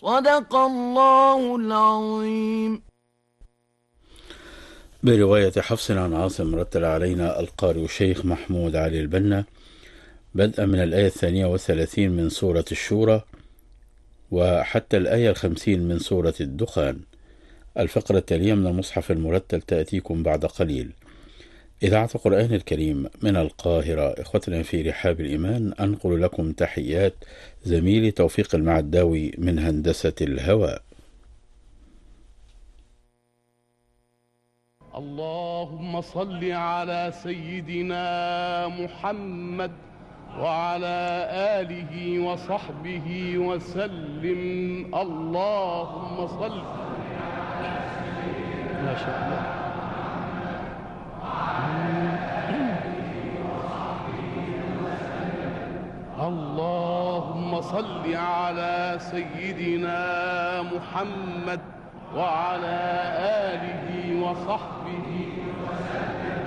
صدق الله العظيم. برواية حفص عن عاصم رتل علينا القارئ الشيخ محمود علي البنا بدءا من الآية 32 من سورة الشورى وحتى الآية 50 من سورة الدخان. الفقرة التالية من المصحف المرتل تأتيكم بعد قليل. إذاعة القرآن الكريم من القاهرة. إخوتنا في رحاب الإيمان، أنقل لكم تحيات زميلي توفيق المعداوي من هندسة الهواء. اللهم صل على سيدنا محمد وعلى آله وصحبه وسلم. اللهم صل. ما شاء الله. اللهم صل على سيدنا محمد وعلى آله وصحبه وسلم.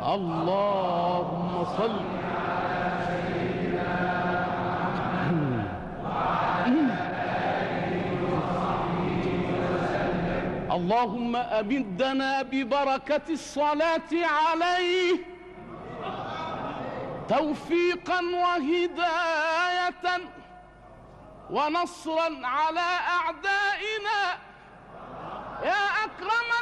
اللهم صل على سيدنا محمد وعلى آله وصحبه وسلم. اللهم أمدنا ببركة الصلاة عليه توفيقا وهداية ونصرا على أعدائنا يا أكرم